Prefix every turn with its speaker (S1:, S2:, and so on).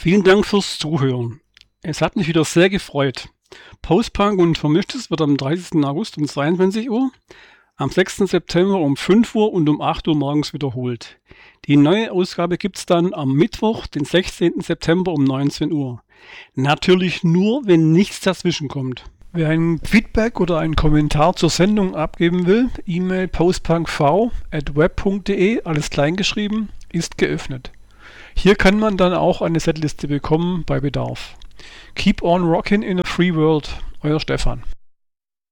S1: Vielen Dank fürs Zuhören. Es hat mich wieder sehr gefreut. Postpunk und Vermischtes wird am 30. August um 22 Uhr, am 6. September um 5 Uhr und um 8 Uhr morgens wiederholt. Die neue Ausgabe gibt's dann am Mittwoch, den 16. September um 19 Uhr. Natürlich nur, wenn nichts dazwischen kommt. Wer ein Feedback oder einen Kommentar zur Sendung abgeben will, E-Mail postpunkv@web.de, alles klein geschrieben, ist geöffnet. Hier kann man dann auch eine Setliste bekommen bei Bedarf. Keep on rockin' in a free world, euer Stefan.